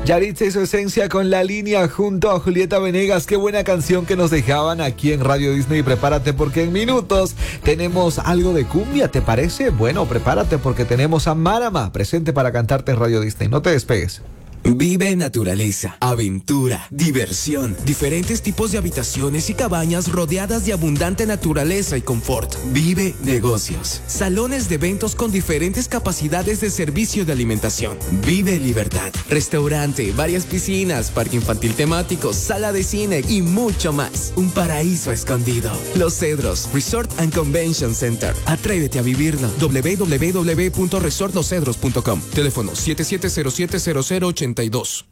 Yaritza y su esencia con La Línea junto a Julieta Venegas. Qué buena canción que nos dejaban aquí en Radio Disney. Prepárate porque en minutos tenemos algo de cumbia, ¿te parece? Bueno, prepárate porque tenemos a Marama presente para cantarte en Radio Disney. No te despegues. Vive naturaleza, aventura, diversión, diferentes tipos de habitaciones y cabañas rodeadas de abundante naturaleza y confort. Vive negocios, salones de eventos con diferentes capacidades de servicio de alimentación. Vive libertad, restaurante, varias piscinas, parque infantil temático, sala de cine y mucho más. Un paraíso escondido. Los Cedros, Resort and Convention Center. Atrévete a vivirlo. www.resortlosedros.com. Teléfono 77070082.